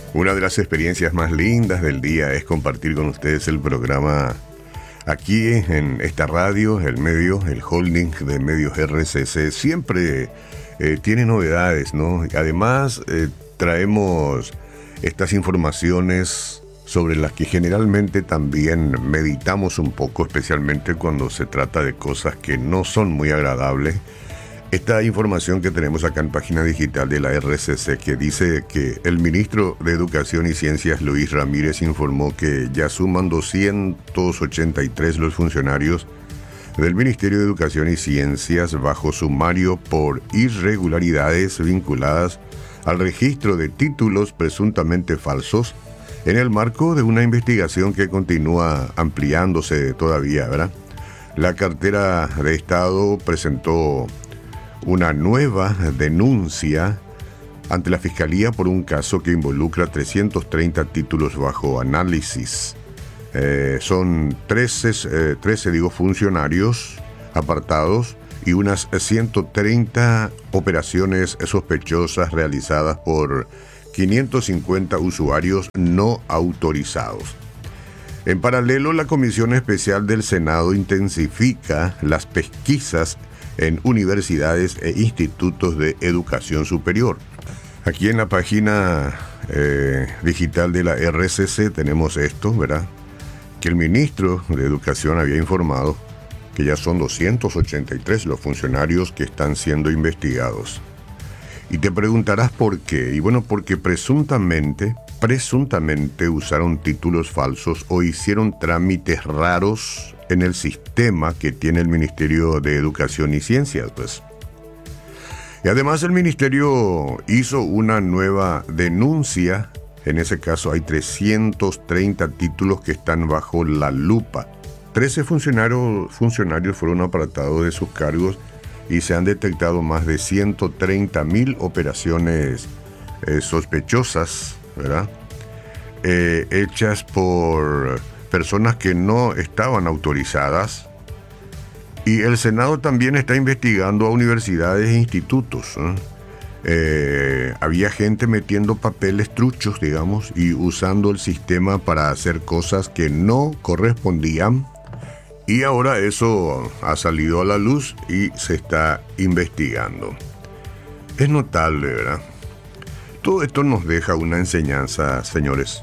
Una de las experiencias más lindas del día es compartir con ustedes el programa aquí en esta radio, el holding de medios RCC. Siempre tiene novedades, ¿no? Además, traemos estas informaciones sobre las que generalmente también meditamos un poco, especialmente cuando se trata de cosas que no son muy agradables. Esta información que tenemos acá en página digital de la RCC, que dice que el ministro de Educación y Ciencias, Luis Ramírez, informó que ya suman 283 los funcionarios del Ministerio de Educación y Ciencias bajo sumario por irregularidades vinculadas al registro de títulos presuntamente falsos en el marco de una investigación que continúa ampliándose todavía, ¿verdad? La cartera de Estado presentó una nueva denuncia ante la Fiscalía por un caso que involucra 330 títulos bajo análisis. Son 13 funcionarios apartados y unas 130 operaciones sospechosas realizadas por 550 usuarios no autorizados. En paralelo, la Comisión Especial del Senado intensifica las pesquisas en universidades e institutos de educación superior. Aquí en la página digital de la RCC tenemos esto, ¿verdad? Que el ministro de Educación había informado que ya son 283 los funcionarios que están siendo investigados. Y te preguntarás por qué. Y bueno, porque presuntamente usaron títulos falsos o hicieron trámites raros en el sistema que tiene el Ministerio de Educación y Ciencias, pues. Y además el Ministerio hizo una nueva denuncia. En ese caso hay 330 títulos que están bajo la lupa. 13 funcionarios fueron apartados de sus cargos y se han detectado más de 130.000 operaciones sospechosas, ¿verdad? Hechas por personas que no estaban autorizadas. Y el Senado también está investigando a universidades e institutos, ¿eh? Había gente metiendo papeles truchos, digamos, y usando el sistema para hacer cosas que no correspondían. Y ahora eso ha salido a la luz y se está investigando. Es notable, ¿verdad? Todo esto nos deja una enseñanza, señores.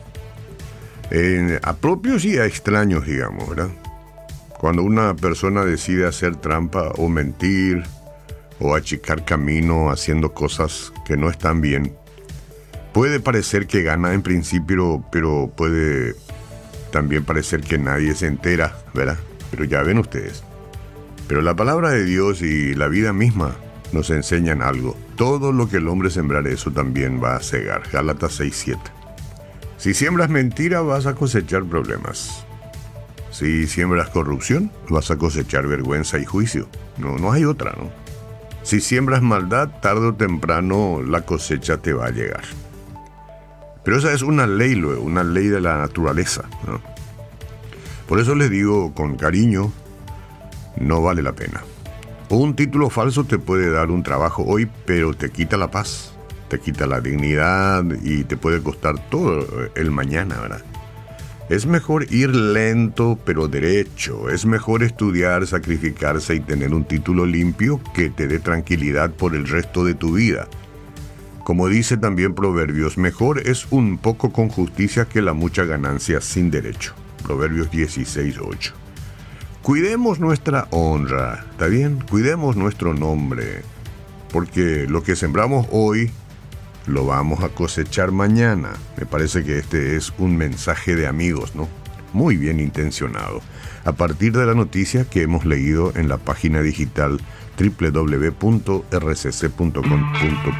A propios y a extraños, digamos, ¿verdad? Cuando una persona decide hacer trampa o mentir o achicar camino haciendo cosas que no están bien, puede parecer que gana en principio, pero puede también parecer que nadie se entera, ¿verdad? Pero ya ven ustedes. Pero la palabra de Dios y la vida misma nos enseñan algo. Todo lo que el hombre sembrare, eso también va a segar. Gálatas 6:7. Si siembras mentira, vas a cosechar problemas. Si siembras corrupción, vas a cosechar vergüenza y juicio. No hay otra, ¿no? Si siembras maldad, tarde o temprano la cosecha te va a llegar. Pero esa es una ley de la naturaleza, ¿no? Por eso les digo con cariño, no vale la pena. Un título falso te puede dar un trabajo hoy, pero te quita la paz, te quita la dignidad y te puede costar todo el mañana, ¿verdad? Es mejor ir lento pero derecho. Es mejor estudiar, sacrificarse y tener un título limpio que te dé tranquilidad por el resto de tu vida. Como dice también Proverbios, mejor es un poco con justicia que la mucha ganancia sin derecho. Proverbios 16:8. Cuidemos nuestra honra, ¿está bien? Cuidemos nuestro nombre, porque lo que sembramos hoy lo vamos a cosechar mañana. Me parece que este es un mensaje de amigos, ¿no? Muy bien intencionado. A partir de la noticia que hemos leído en la página digital www.rcc.com.p